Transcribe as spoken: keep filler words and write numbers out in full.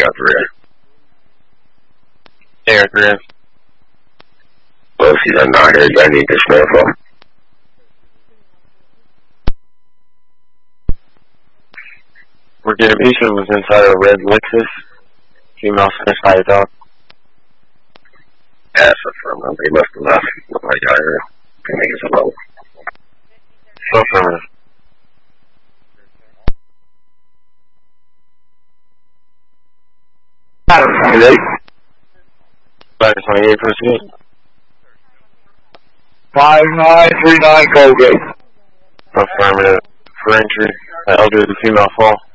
out the rear. Air three. Well, see that not here, I need this info. We're getting a patient was inside a red Lexus. Female finished by a dog. Yeah, that's affirmative. They must have left. Look like I heard. Can make it slow. So affirmative. Hello? five twenty-eight proceed. five nine three nine Colgate. Affirmative. For entry, the elderly female fall.